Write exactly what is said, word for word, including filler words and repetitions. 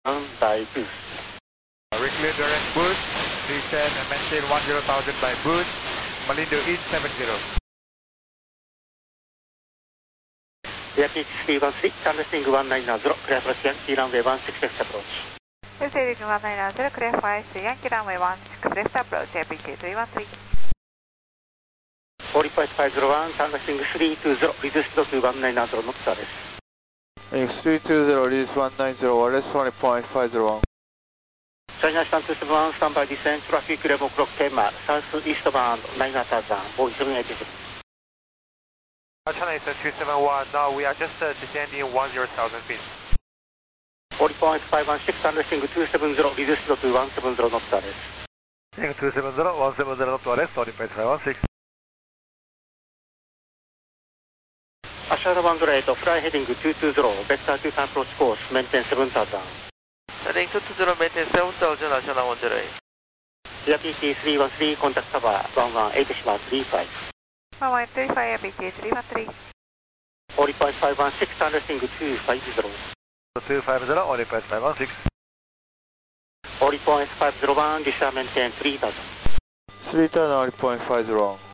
by boost. Reclear direct boost, descend and maintain one zero thousand by boost, Malindo East seven zero. Yankee three one three, canvassing one nine zero, clear for Yankee runway one six left approach. Proceeding one nine zero, clear for Yankee runway one six left approach, A P K three one three. forty point five zero one, canvassing three two zero, reduced to one nine zero, not service. three two zero, reduce one nine zero, rest forty point five zero one. China Stan two seven one, standby descent, traffic eleven o'clock Tema, southeast bound nine thousand, Boeing seven eighty-six. China Eastern two seven one, now we are just uh, descending one zero thousand feet. forty point five one six, canvassing two seven zero, reduced to one seven zero, not service. two seven zero, one seven zero, not rest, forty point five one six. Ashara one zero eight, fly heading two two zero, vector two approach course, maintain seven thousand. Heading two two zero, maintain seven thousand, Ashara one zero eight. Yankee three one three, contact tower one one eight three five. one one three five, A P K three one three. forty point five one six, canvassing two five zero. two five zero, forty point five one six. forty point five zero one, descend maintain three thousand. three thousand, forty point five zero one.